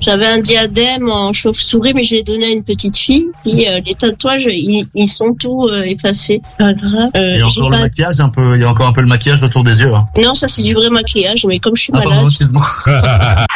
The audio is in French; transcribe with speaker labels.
Speaker 1: J'avais un diadème en chauve-souris, mais je l'ai donné à une petite fille. Puis les tatouages, ils sont tous effacés. Pas grave.
Speaker 2: Il y a encore le maquillage il y a encore un peu le maquillage autour des yeux. Hein.
Speaker 1: Non, ça c'est du vrai maquillage, mais comme je suis
Speaker 2: Ah,
Speaker 1: malade.
Speaker 2: pardon, excuse-moi.